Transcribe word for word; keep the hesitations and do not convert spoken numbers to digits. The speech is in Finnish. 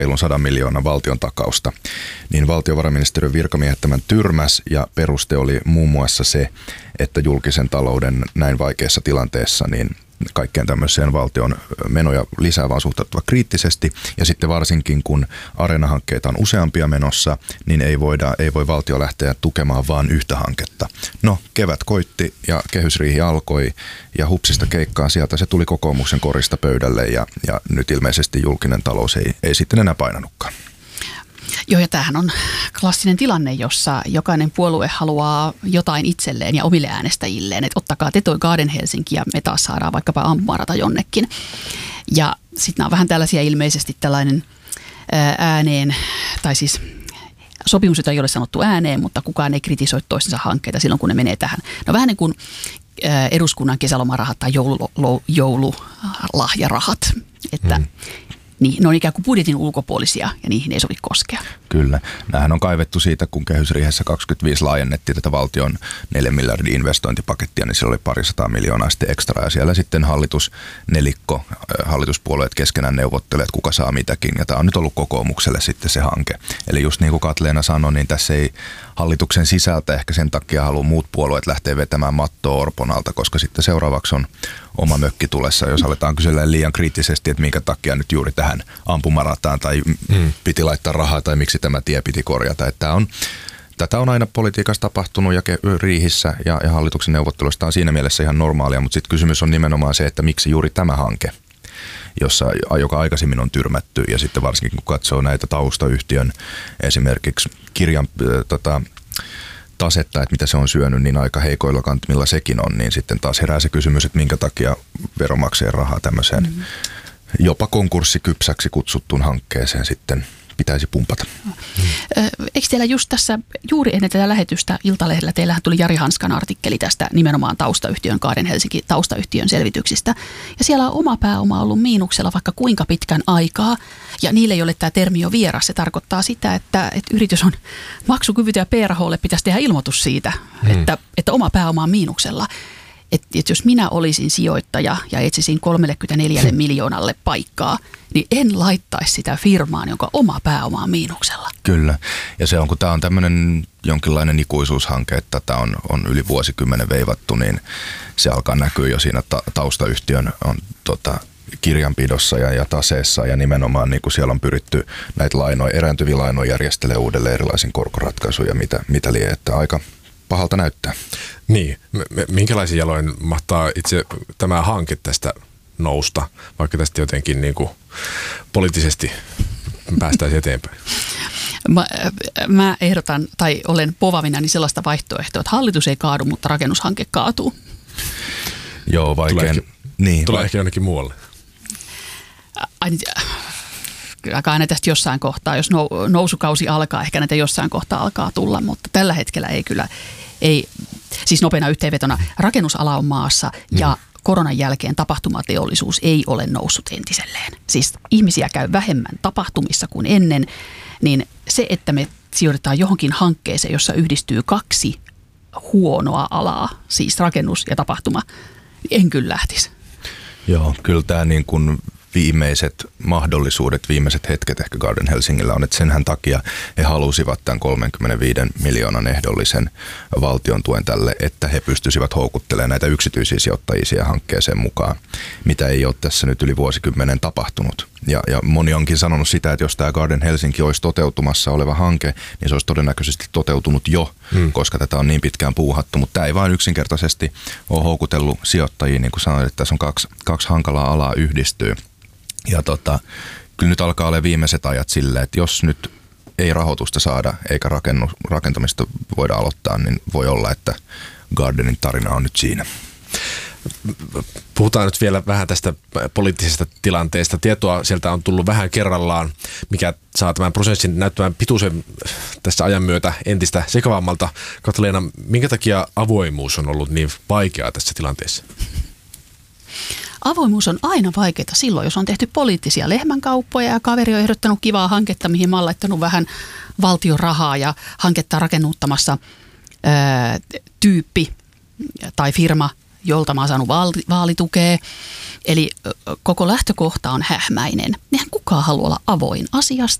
reilun sadan miljoonan valtion takausta, niin valtiovarainministeriön virkamiehet tämän tyrmäs ja peruste oli muun muassa se, että julkisen talouden näin vaikeassa tilanteessa niin kaikkeen tämmöiseen valtion menoja lisäävään suhtautua kriittisesti ja sitten varsinkin kun Areena-hankkeita on useampia menossa, niin ei, voida, ei voi valtio lähteä tukemaan vaan yhtä hanketta. No, kevät koitti ja kehysriihi alkoi ja hupsista keikkaa sieltä se tuli kokoomuksen korista pöydälle ja, ja nyt ilmeisesti julkinen talous ei, ei sitten enää painanutkaan. Joo, ja tämähän on klassinen tilanne, jossa jokainen puolue haluaa jotain itselleen ja omille äänestäjilleen, että ottakaa te toi Garden Helsinki ja me taas saadaan vaikkapa ampumarata jonnekin. Ja sitten nämä on vähän tällaisia ilmeisesti tällainen ääneen, tai siis sopimus, jota ei ole sanottu ääneen, mutta kukaan ei kritisoi toistensa hankkeita silloin, kun ne menee tähän. No vähän niin kuin eduskunnan kesälomarahat tai joulu, joululahjarahat, että mm. Niin, ne on ikään kuin budjetin ulkopuolisia ja niihin ei sovi koskea. Kyllä. Nämähän on kaivettu siitä, kun kehysriihessä kaksikymmentäviisi laajennettiin tätä valtion neljän miljardin investointipakettia, niin siellä oli parisataa miljoonaa sitten ekstra. Ja siellä sitten hallitus nelikko, hallituspuolueet keskenään neuvottelevat, että kuka saa mitäkin. Ja tämä on nyt ollut kokoomukselle sitten se hanke. Eli just niin kuin Katleena sanoi, niin tässä ei hallituksen sisältä ehkä sen takia halua muut puolueet lähteä vetämään mattoa Orpon alta, koska sitten seuraavaksi on oma mökki tulessa, jos aletaan kysellä liian kriittisesti, että minkä takia nyt juuri tähän ampumarataan tai mm. piti laittaa rahaa tai miksi tämä tie piti korjata. Että tämä on, tätä on aina politiikassa tapahtunut ja riihissä ja, ja hallituksen neuvotteluista on siinä mielessä ihan normaalia, mutta sitten kysymys on nimenomaan se, että miksi juuri tämä hanke, jossa, joka aikaisemmin on tyrmätty ja sitten varsinkin kun katsoo näitä taustayhtiön esimerkiksi kirjan tota, tasetta, että mitä se on syönyt, niin aika heikoilla kantimilla sekin on, niin sitten taas herää se kysymys, että minkä takia veronmaksajien rahaa tämmöiseen mm-hmm. jopa konkurssikypsäksi kutsuttuun hankkeeseen sitten pitäisi pumpata. Mm. Eikö teillä just tässä, juuri ennen tätä lähetystä Iltalehdellä, teillähän tuli Jari Hanskan artikkeli tästä nimenomaan taustayhtiön, Garden Helsinki taustayhtiön selvityksistä. Ja siellä on oma pääoma ollut miinuksella vaikka kuinka pitkän aikaa. Ja niille, joille tämä termi jo vieras, se tarkoittaa sitä, että, että yritys on maksukyvytön ja P R H:lle pitäisi tehdä ilmoitus siitä, mm. että, että oma pääoma on miinuksella. Että et jos minä olisin sijoittaja ja etsisin kolmekymmentäneljä miljoonalle paikkaa, niin en laittaisi sitä firmaan, jonka oma pääoma on miinuksella. Kyllä. Ja se on, kun tämä on tämmöinen jonkinlainen ikuisuushanke, että tämä on, on yli vuosikymmenen veivattu, niin se alkaa näkyä jo siinä ta- taustayhtiön on, tota, kirjanpidossa ja, ja taseessa. Ja nimenomaan niin kuin siellä on pyritty näitä lainoja, erääntyviä lainoja järjestelee uudelleen erilaisin korkoratkaisuja, mitä, mitä lie, että aika pahalta näyttää. Niin, minkälaisia jaloin mahtaa itse tämä hanke tästä nousta, vaikka tästä jotenkin niin kuin poliittisesti päästäisiin eteenpäin? Mä, mä ehdotan, tai olen povavina, niin sellaista vaihtoehtoa, että hallitus ei kaadu, mutta rakennushanke kaatuu. Joo, vaikein. Tulee, niin, tulee ehkä jonnekin muualle. Kyllä aina tästä jossain kohtaa, jos nousukausi alkaa, ehkä näitä jossain kohtaa alkaa tulla, mutta tällä hetkellä ei kyllä, ei, siis nopeana yhteenvetona, rakennusala on maassa ja mm. koronan jälkeen tapahtumateollisuus ei ole noussut entiselleen. Siis ihmisiä käy vähemmän tapahtumissa kuin ennen, niin se, että me sijoitetaan johonkin hankkeeseen, jossa yhdistyy kaksi huonoa alaa, siis rakennus ja tapahtuma, en kyllä lähtisi. Joo, kyllä tämä niin kuin viimeiset mahdollisuudet, viimeiset hetket ehkä Garden Helsingillä on, että senhän takia he halusivat tämän kolmekymmentäviisi miljoonan ehdollisen valtion tuen tälle, että he pystyisivät houkuttelemaan näitä yksityisiä sijoittajia siihen hankkeeseen mukaan, mitä ei ole tässä nyt yli vuosikymmenen tapahtunut. Ja, ja moni onkin sanonut sitä, että jos tämä Garden Helsinki olisi toteutumassa oleva hanke, niin se olisi todennäköisesti toteutunut jo, hmm. koska tätä on niin pitkään puuhattu, mutta tämä ei vain yksinkertaisesti ole houkutellut sijoittajia, niin kuin sanoin, että tässä on kaksi, kaksi hankalaa alaa yhdistyy. Ja tota, kyllä nyt alkaa olla viimeiset ajat silleen, että jos nyt ei rahoitusta saada eikä rakennu, rakentamista voida aloittaa, niin voi olla, että Gardenin tarina on nyt siinä. Puhutaan nyt vielä vähän tästä poliittisesta tilanteesta. Tietoa sieltä on tullut vähän kerrallaan, mikä saa tämän prosessin näyttämään pituisen tässä ajan myötä entistä sekavammalta. Katleena, minkä takia avoimuus on ollut niin vaikeaa tässä tilanteessa? Avoimuus on aina vaikeaa silloin, jos on tehty poliittisia lehmänkauppoja ja kaveri on ehdottanut kivaa hanketta, mihin mä oon laittanut vähän valtion rahaa ja hanketta rakennuttamassa ää, tyyppi tai firma jolta mä oon saanut vaali- vaalitukea. Eli koko lähtökohta on hähmäinen. Eihän kukaan halua olla avoin asiasta.